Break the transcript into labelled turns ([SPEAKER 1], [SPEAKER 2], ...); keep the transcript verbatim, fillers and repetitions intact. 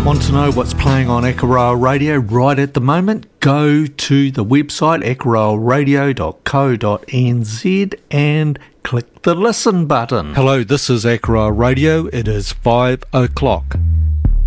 [SPEAKER 1] Want to know what's playing on Ekaroa Radio right at the moment? Go to the website ekaroa radio dot co dot n z and click the listen button. Hello, this is Ekaroa Radio. It is five o'clock.